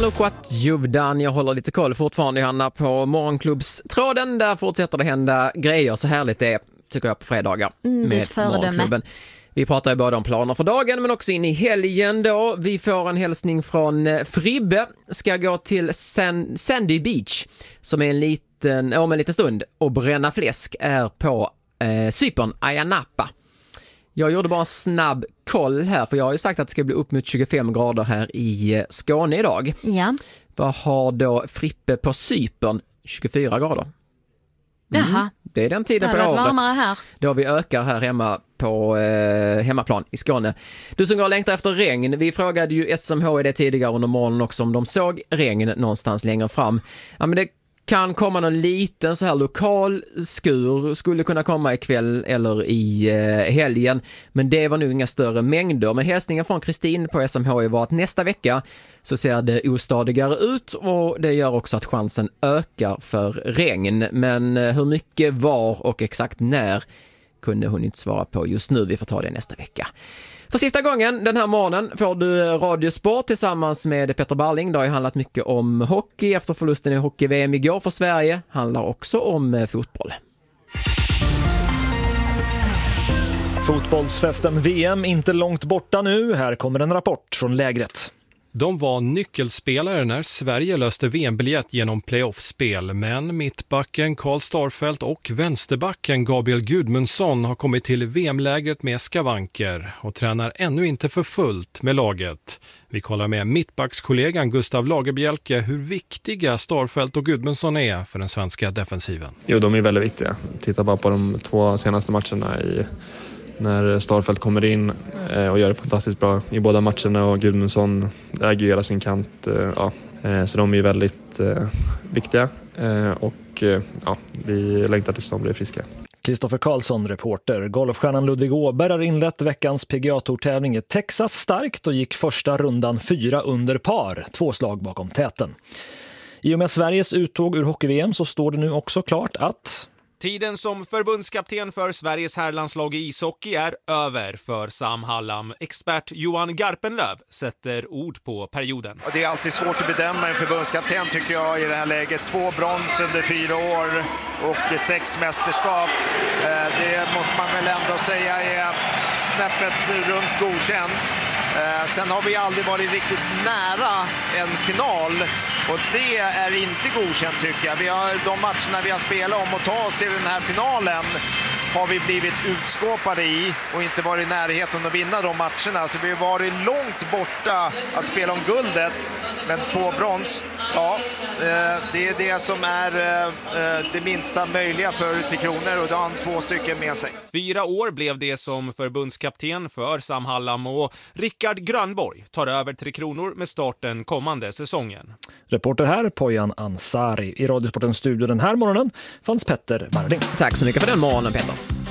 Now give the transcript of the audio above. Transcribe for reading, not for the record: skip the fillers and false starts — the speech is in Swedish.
Loquat Juvdan, jag håller lite koll fortfarande, Johanna, på morgonklubbstråden. Där fortsätter det hända grejer, så härligt det är, tycker jag, på fredagar med morgonklubben. Vi pratar ju både om planer för dagen men också in i helgen då. Vi får en hälsning från Fribbe. Ska gå till Sandy Beach som är om en liten stund, och bränna fläsk är på Cypern, Ayia Napa. Jag gjorde bara en snabb koll här, för jag har ju sagt att det ska bli upp mot 25 grader här i Skåne idag. Ja. Vad har då Frippe på Cypern? 24 grader. Jaha. Det är den tiden på året här. då vi ökar här hemma på hemmaplan i Skåne. Du som går och längtar efter regn, vi frågade ju SMHI det tidigare under morgonen också om de såg regn någonstans längre fram. Ja, men det kan komma någon liten så här lokal skur, skulle kunna komma ikväll eller i helgen, men det var nog inga större mängder. Men hälsningen från Kristin på SMHI var att nästa vecka så ser det ostadigare ut, och det gör också att chansen ökar för regn. Men hur mycket, var och exakt när kunde hon inte svara på just nu. Vi får ta det nästa vecka. För sista gången den här morgonen får du Radiosport tillsammans med Petter Barling. Det har ju handlat mycket om hockey efter förlusten i hockey-VM igår för Sverige. Handlar också om fotboll. Fotbollsfesten VM inte långt borta nu. Här kommer en rapport från lägret. De var nyckelspelare när Sverige löste VM-biljett genom playoff-spel, men mittbacken Karl Starfelt och vänsterbacken Gabriel Gudmundsson har kommit till VM-lägret med skavanker och tränar ännu inte för fullt med laget. Vi kollar med mittbackskollegan Gustav Lagerbjälke hur viktiga Starfelt och Gudmundsson är för den svenska defensiven. Jo, de är väldigt viktiga. Titta bara på de 2 senaste matcherna när Starfelt kommer in och gör det fantastiskt bra i båda matcherna, och Gudmundsson äger ju hela sin kant. Så de är väldigt viktiga, och vi längtar tills de blir friska. Kristoffer Karlsson, reporter. Golfstjärnan Ludvig Åberg har inlett veckans PGA-tourtävling i Texas starkt och gick första rundan 4 under par, 2 slag bakom täten. I och med Sveriges uttåg ur hockey-VM så står det nu också klart att tiden som förbundskapten för Sveriges herrlandslag i ishockey är över för Sam Hallam. Expert Johan Garpenlöv sätter ord på perioden. Det är alltid svårt att bedöma en förbundskapten, tycker jag, i det här läget. 2 brons under 4 år och 6 mästerskap. Det måste man väl ändå säga är snäppet runt godkänt. Sen har vi aldrig varit riktigt nära en final, och det är inte godkänt, tycker jag. De matcherna vi har spelat om att ta oss till den här finalen har vi blivit utskåpade i och inte varit i närheten att vinna de matcherna. Så vi har varit långt borta att spela om guldet, men 2 brons, ja, det är det som är det minsta möjliga för Tre Kronor, och då har han 2 stycken med sig. 4 år blev det som förbundskapten för Sam Hallam, och Rickard Grönborg tar över Tre Kronor med starten kommande säsongen. Reporter här, Pojan Ansari. I Radiosportens studio den här morgonen fanns Petter Barling. Tack så mycket för den morgonen, Petter.